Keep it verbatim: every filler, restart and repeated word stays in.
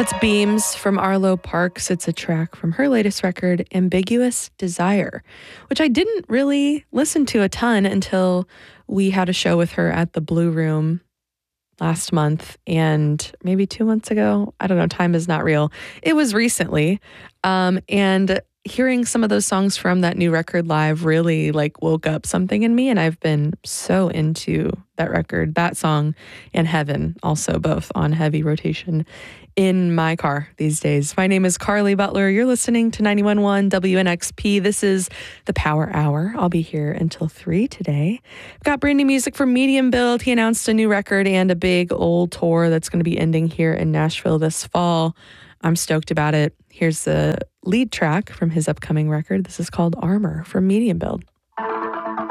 That's Beams from Arlo Parks. It's a track from her latest record, Ambiguous Desire, which I didn't really listen to a ton until we had a show with her at the Blue Room last month and maybe two months ago. I don't know. Time is not real. It was recently. Um, and hearing some of those songs from that new record live really like woke up something in me. And I've been so into that record, that song and Heaven, also both on heavy rotation in my car these days. My name is Carly Butler. You're listening to ninety-one point one W N X P. This is the Power Hour. I'll be here until three today. I've got brand new music from Medium Build. He announced a new record and a big old tour that's going to be ending here in Nashville this fall. I'm stoked about it. Here's the lead track from his upcoming record. This is called Armor from Medium Build.